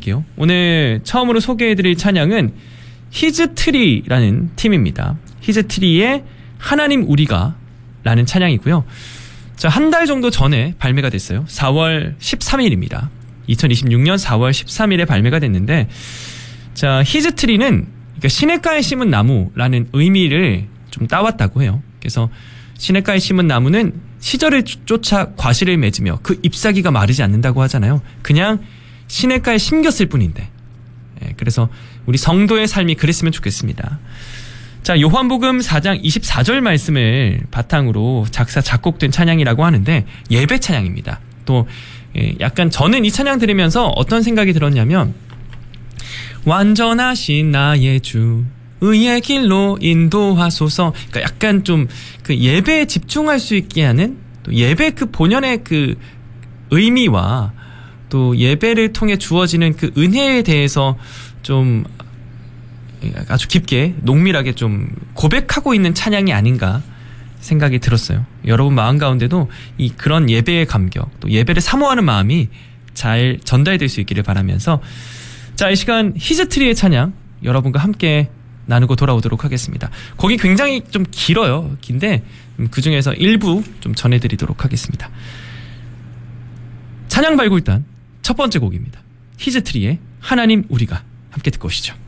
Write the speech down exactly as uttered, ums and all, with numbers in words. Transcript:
드릴게요. 오늘 처음으로 소개해드릴 찬양은 히즈트리라는 팀입니다. 히즈트리의 하나님 우리가 라는 찬양이고요. 자, 한 달 정도 전에 발매가 됐어요. 사월 십삼일입니다. 이천이십육년 사월 십삼일에 발매가 됐는데, 자, 히즈트리는 그러니까 시냇가에 심은 나무라는 의미를 좀 따왔다고 해요. 그래서 시냇가에 심은 나무는 시절을 쫓아 과실을 맺으며 그 잎사귀가 마르지 않는다고 하잖아요. 그냥 시냇가에 심겼을 뿐인데. 예, 그래서 우리 성도의 삶이 그랬으면 좋겠습니다. 자, 요한복음 사장 이십사절 말씀을 바탕으로 작사 작곡된 찬양이라고 하는데 예배 찬양입니다. 또 예, 약간 저는 이 찬양 들으면서 어떤 생각이 들었냐면, 완전하신 나의 주 의의 길로 인도하소서. 그러니까 약간 좀 그 예배에 집중할 수 있게 하는, 또 예배 그 본연의 그 의미와 또 예배를 통해 주어지는 그 은혜에 대해서 좀 아주 깊게 농밀하게 좀 고백하고 있는 찬양이 아닌가 생각이 들었어요. 여러분 마음 가운데도 이 그런 예배의 감격, 또 예배를 사모하는 마음이 잘 전달될 수 있기를 바라면서, 자, 이 시간 히즈트리의 찬양 여러분과 함께 나누고 돌아오도록 하겠습니다. 곡이 굉장히 좀 길어요. 긴데 그 중에서 일부 좀 전해드리도록 하겠습니다. 찬양 발굴단 첫 번째 곡입니다. 히즈트리의 하나님 우리가, 함께 듣고 오시죠.